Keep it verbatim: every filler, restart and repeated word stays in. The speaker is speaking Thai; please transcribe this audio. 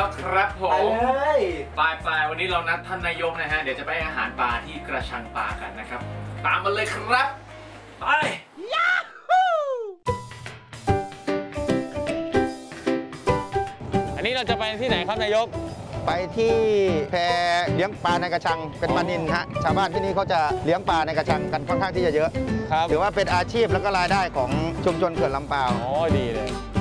แล้วครับผไปมเลยปลายปลายวันนี้เรานัดท่านนายกนะฮะเดี๋ยวจะไปอาหารปลาที่กระชังปลากันนะครับตามมาเลยครับไปยาฮูอันนี้เราจะไปที่ไหนครับนายกไปที่แพเลี้ยงปลาในกระชังเป็นปลานิลฮะชาวบ้านที่นี่เขาจะเลี้ยงปลาในกระชังกันค่อนข้างที่จะเยอะครับถือว่าเป็นอาชีพแล้วก็รายได้ของชุมชนเขื่อนลำปาวอ๋อดีเลย